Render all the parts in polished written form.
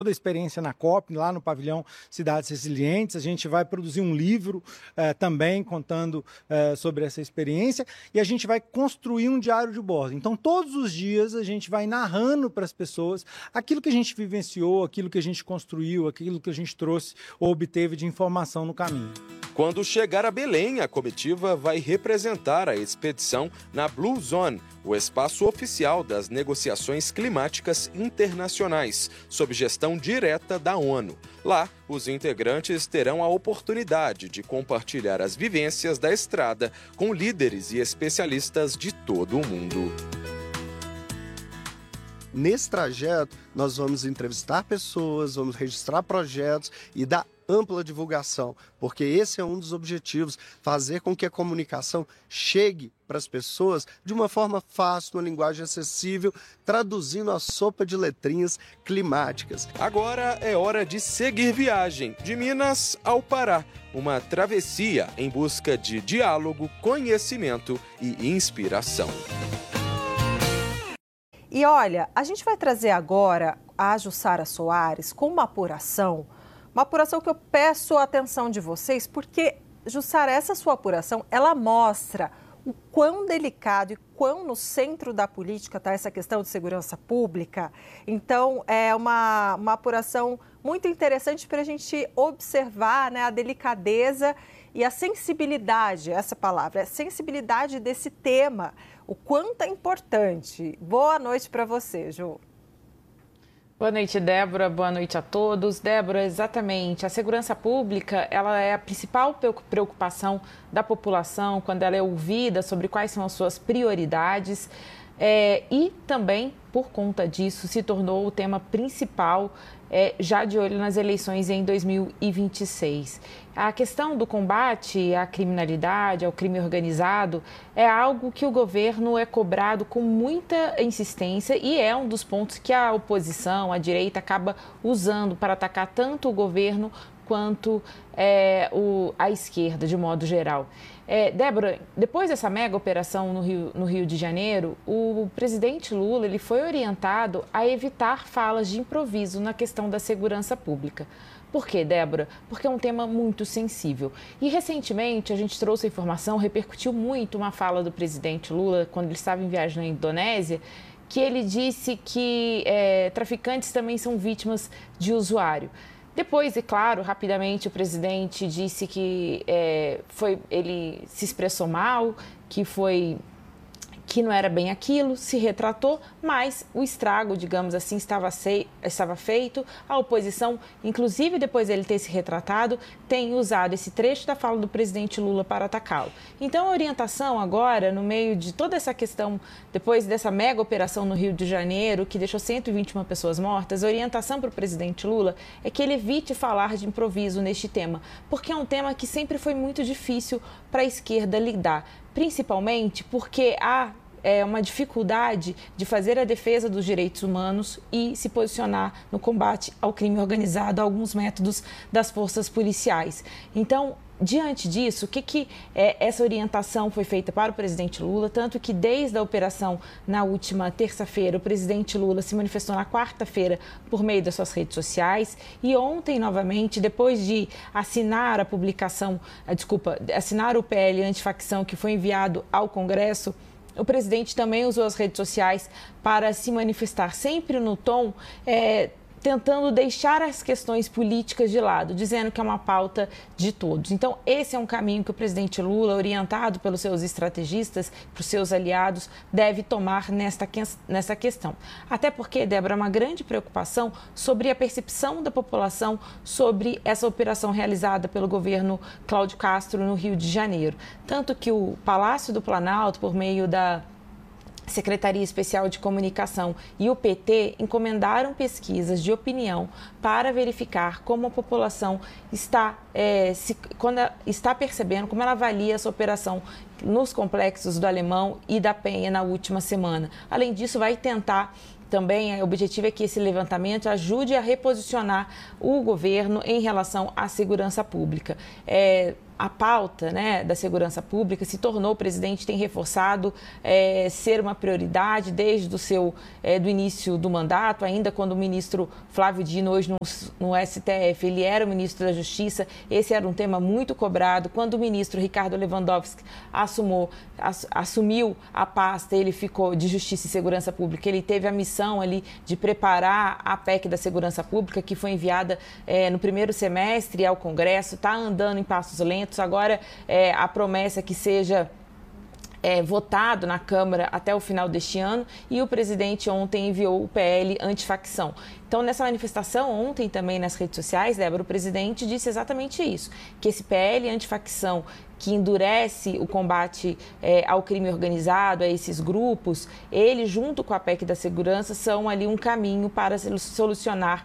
toda a experiência na COP, lá no pavilhão Cidades Resilientes. A gente vai produzir um livro também contando sobre essa experiência e a gente vai construir um diário de bordo. Então, todos os dias a gente vai narrando para as pessoas aquilo que a gente vivenciou, aquilo que a gente construiu, aquilo que a gente trouxe ou obteve de informação no caminho. Quando chegar a Belém, a comitiva vai representar a expedição na Blue Zone, o espaço oficial das negociações climáticas internacionais, sob gestão direta da ONU. Lá, os integrantes terão a oportunidade de compartilhar as vivências da estrada com líderes e especialistas de todo o mundo. Nesse trajeto, nós vamos entrevistar pessoas, vamos registrar projetos e dar ampla divulgação, porque esse é um dos objetivos, fazer com que a comunicação chegue para as pessoas de uma forma fácil, uma linguagem acessível, traduzindo a sopa de letrinhas climáticas. Agora é hora de seguir viagem, de Minas ao Pará, uma travessia em busca de diálogo, conhecimento e inspiração. E olha, a gente vai trazer agora a Jussara Soares com uma apuração que eu peço a atenção de vocês, porque, Jussara, essa sua apuração, ela mostra o quão delicado e quão no centro da política está essa questão de segurança pública. Então, é uma apuração muito interessante para a gente observar, né, a delicadeza e a sensibilidade, essa palavra, a sensibilidade desse tema, o quanto é importante. Boa noite para você, Ju. Boa noite, Débora. Boa noite a todos. Débora, exatamente. A segurança pública, ela é a principal preocupação da população quando ela é ouvida sobre quais são as suas prioridades. E também, por conta disso, se tornou o tema principal já de olho nas eleições em 2026. A questão do combate à criminalidade, ao crime organizado, é algo que o governo é cobrado com muita insistência e é um dos pontos que a oposição, a direita, acaba usando para atacar tanto o governo quanto a esquerda, de modo geral. Débora, depois dessa mega operação no Rio de Janeiro, o presidente Lula ele foi orientado a evitar falas de improviso na questão da segurança pública. Por quê, Débora? Porque é um tema muito sensível. E recentemente a gente trouxe a informação, repercutiu muito uma fala do presidente Lula quando ele estava em viagem na Indonésia, que ele disse que traficantes também são vítimas de usuário. Depois, é claro, rapidamente o presidente disse que ele se expressou mal, que não era bem aquilo, se retratou, mas o estrago, digamos assim, estava feito. A oposição, inclusive depois dele ter se retratado, tem usado esse trecho da fala do presidente Lula para atacá-lo. Então, a orientação agora, no meio de toda essa questão, depois dessa mega operação no Rio de Janeiro, que deixou 121 pessoas mortas, a orientação para o presidente Lula é que ele evite falar de improviso neste tema, porque é um tema que sempre foi muito difícil para a esquerda lidar, principalmente porque há uma dificuldade de fazer a defesa dos direitos humanos e se posicionar no combate ao crime organizado, a alguns métodos das forças policiais. Então, diante disso, essa orientação foi feita para o presidente Lula, tanto que desde a operação na última terça-feira, o presidente Lula se manifestou na quarta-feira por meio das suas redes sociais e ontem, novamente, depois de assinar assinar o PL antifacção que foi enviado ao Congresso, o presidente também usou as redes sociais para se manifestar sempre no tom tentando deixar as questões políticas de lado, dizendo que é uma pauta de todos. Então, esse é um caminho que o presidente Lula, orientado pelos seus estrategistas, para os seus aliados, deve tomar nessa questão. Até porque, Débora, é uma grande preocupação sobre a percepção da população sobre essa operação realizada pelo governo Cláudio Castro no Rio de Janeiro. Tanto que o Palácio do Planalto, por meio da Secretaria Especial de Comunicação e o PT encomendaram pesquisas de opinião para verificar como a população está percebendo, como ela avalia essa operação nos complexos do Alemão e da Penha na última semana. Além disso, vai tentar também, o objetivo é que esse levantamento ajude a reposicionar o governo em relação à segurança pública. a pauta, né, da segurança pública se tornou, o presidente tem reforçado ser uma prioridade desde do início do mandato, ainda quando o ministro Flávio Dino, hoje no STF, ele era o ministro da Justiça, esse era um tema muito cobrado. Quando o ministro Ricardo Lewandowski assumiu a pasta, ele ficou de Justiça e Segurança Pública, ele teve a missão ali de preparar a PEC da Segurança Pública, que foi enviada no primeiro semestre ao Congresso, está andando em passos lentos. Agora, a promessa é que seja votado na Câmara até o final deste ano, e o presidente ontem enviou o PL antifacção. Então, nessa manifestação ontem também nas redes sociais, Débora, o presidente disse exatamente isso, que esse PL antifacção que endurece o combate ao crime organizado, a esses grupos, ele junto com a PEC da segurança são ali um caminho para solucionar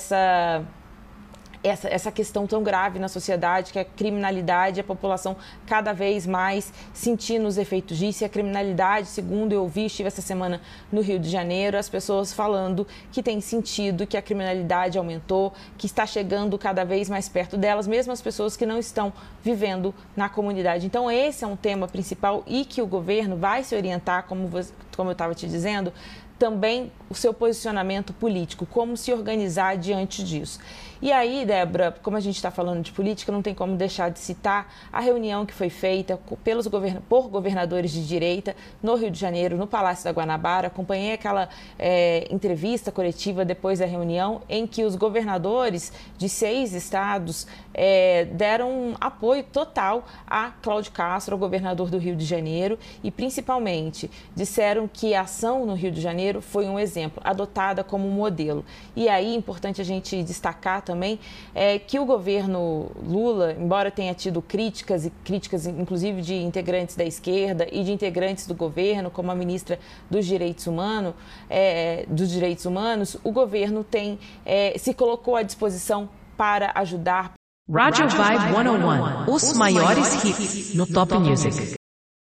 essa questão tão grave na sociedade, que é a criminalidade, a população cada vez mais sentindo os efeitos disso. E a criminalidade, segundo eu vi, estive essa semana no Rio de Janeiro, as pessoas falando que tem sentido, que a criminalidade aumentou, que está chegando cada vez mais perto delas, mesmo as pessoas que não estão vivendo na comunidade. Então, esse é um tema principal e que o governo vai se orientar, como eu estava te dizendo, também o seu posicionamento político, como se organizar diante disso. E aí, Débora, como a gente está falando de política, não tem como deixar de citar a reunião que foi feita por governadores de direita no Rio de Janeiro, no Palácio da Guanabara. Acompanhei aquela entrevista coletiva depois da reunião, em que os governadores de 6 estados deram um apoio total a Cláudio Castro, o governador do Rio de Janeiro, e principalmente disseram que a ação no Rio de Janeiro foi um exemplo, adotada como modelo. E aí, importante a gente destacar também que o governo Lula, embora tenha tido críticas inclusive de integrantes da esquerda e de integrantes do governo, como a ministra dos Direitos Humanos, o governo se colocou à disposição para ajudar. Rádio Vibe 101, os maiores hits no Top Music.